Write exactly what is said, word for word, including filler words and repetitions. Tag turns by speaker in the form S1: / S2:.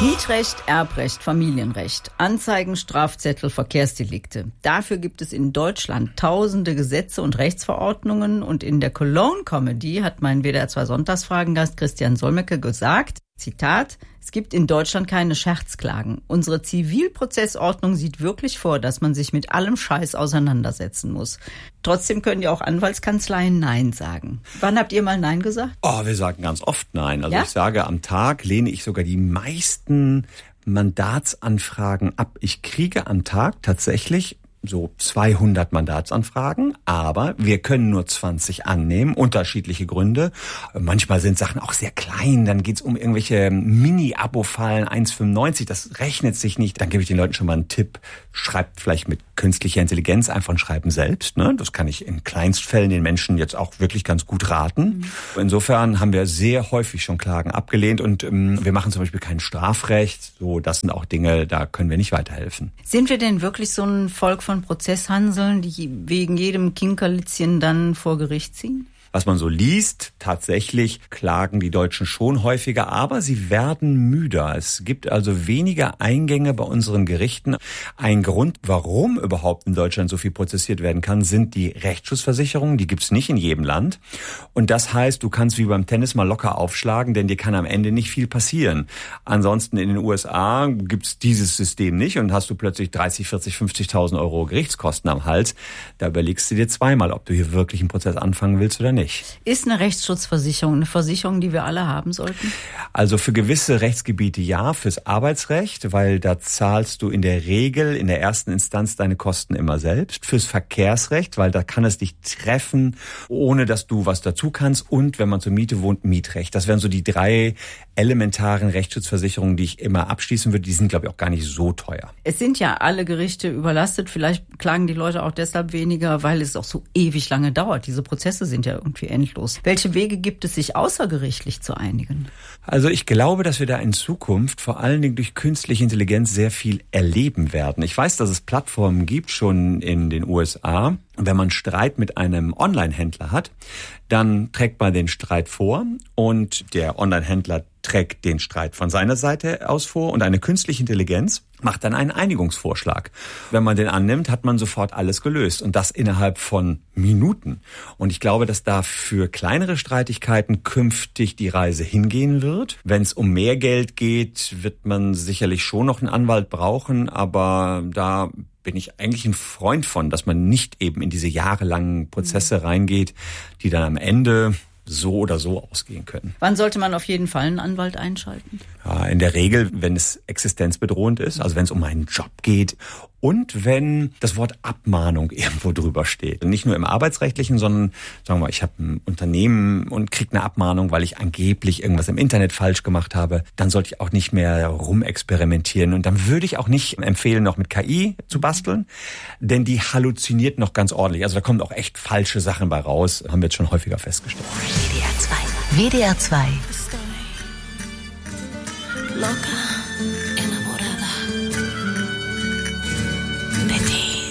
S1: Mietrecht, Erbrecht, Familienrecht, Anzeigen, Strafzettel, Verkehrsdelikte. Dafür gibt es in Deutschland tausende Gesetze und Rechtsverordnungen. Und in der Cologne Comedy hat mein W D R zwei Sonntagsfragengast Christian Solmecke gesagt, Zitat, es gibt in Deutschland keine Scherzklagen. Unsere Zivilprozessordnung sieht wirklich vor, dass man sich mit allem Scheiß auseinandersetzen muss. Trotzdem können ja auch Anwaltskanzleien Nein sagen. Wann habt ihr mal Nein gesagt?
S2: Oh, wir sagen ganz oft Nein. Also
S1: ja?
S2: ich sage, am Tag lehne ich sogar die meisten Mandatsanfragen ab. Ich kriege am Tag tatsächlich so zweihundert Mandatsanfragen, aber wir können nur zwanzig annehmen, unterschiedliche Gründe. Manchmal sind Sachen auch sehr klein, dann geht's um irgendwelche Mini-Abo-Fallen, eins Komma fünfundneunzig, das rechnet sich nicht. Dann gebe ich den Leuten schon mal einen Tipp, schreibt vielleicht mit künstlicher Intelligenz einfach ein Schreiben selbst. Ne? Das kann ich in Kleinstfällen den Menschen jetzt auch wirklich ganz gut raten. Mhm. Insofern haben wir sehr häufig schon Klagen abgelehnt und ähm, wir machen zum Beispiel kein Strafrecht. So, das sind auch Dinge, da können wir nicht weiterhelfen.
S1: Sind wir denn wirklich so ein Volk von Prozesshanseln, die wegen jedem Kinkerlitzchen dann vor Gericht ziehen?
S2: Was man so liest, tatsächlich klagen die Deutschen schon häufiger, aber sie werden müder. Es gibt also weniger Eingänge bei unseren Gerichten. Ein Grund, warum überhaupt in Deutschland so viel prozessiert werden kann, sind die Rechtsschutzversicherungen. Die gibt's nicht in jedem Land. Und das heißt, du kannst wie beim Tennis mal locker aufschlagen, denn dir kann am Ende nicht viel passieren. Ansonsten in den U S A gibt's dieses System nicht und hast du plötzlich dreißig, vierzig, fünfzigtausend Euro Gerichtskosten am Hals. Da überlegst du dir zweimal, ob du hier wirklich einen Prozess anfangen willst oder nicht.
S1: Ist eine Rechtsschutzversicherung eine Versicherung, die wir alle haben sollten?
S2: Also für gewisse Rechtsgebiete ja, fürs Arbeitsrecht, weil da zahlst du in der Regel in der ersten Instanz deine Kosten immer selbst. Fürs Verkehrsrecht, weil da kann es dich treffen, ohne dass du was dazu kannst. Und wenn man zur Miete wohnt, Mietrecht. Das wären so die drei elementaren Rechtsschutzversicherungen, die ich immer abschließen würde. Die sind, glaube ich, auch gar nicht so teuer.
S1: Es sind ja alle Gerichte überlastet. Vielleicht klagen die Leute auch deshalb weniger, weil es auch so ewig lange dauert. Diese Prozesse sind ja irgendwie endlos. Welche Wege gibt es, sich außergerichtlich zu einigen?
S2: Also ich glaube, dass wir da in Zukunft vor allen Dingen durch künstliche Intelligenz sehr viel erleben werden. Ich weiß, dass es Plattformen gibt, schon in den U S A. Wenn man Streit mit einem Online-Händler hat, dann trägt man den Streit vor und der Online-Händler trägt den Streit von seiner Seite aus vor und eine künstliche Intelligenz macht dann einen Einigungsvorschlag. Wenn man den annimmt, hat man sofort alles gelöst und das innerhalb von Minuten. Und ich glaube, dass da für kleinere Streitigkeiten künftig die Reise hingehen wird. Wenn es um mehr Geld geht, wird man sicherlich schon noch einen Anwalt brauchen, aber da bin ich eigentlich ein Freund von, dass man nicht eben in diese jahrelangen Prozesse reingeht, die dann am Ende so oder so ausgehen können.
S1: Wann sollte man auf jeden Fall einen Anwalt einschalten?
S2: Ja, in der Regel, wenn es existenzbedrohend ist, also wenn es um einen Job geht und wenn das Wort Abmahnung irgendwo drüber steht. Nicht nur im Arbeitsrechtlichen, sondern sagen wir mal, ich habe ein Unternehmen und kriege eine Abmahnung, weil ich angeblich irgendwas im Internet falsch gemacht habe. Dann sollte ich auch nicht mehr rumexperimentieren. Und dann würde ich auch nicht empfehlen, noch mit K I zu basteln, denn die halluziniert noch ganz ordentlich. Also da kommen auch echt falsche Sachen bei raus, haben wir jetzt schon häufiger festgestellt.
S3: W D R zwei. W D R zwei.
S4: Loca.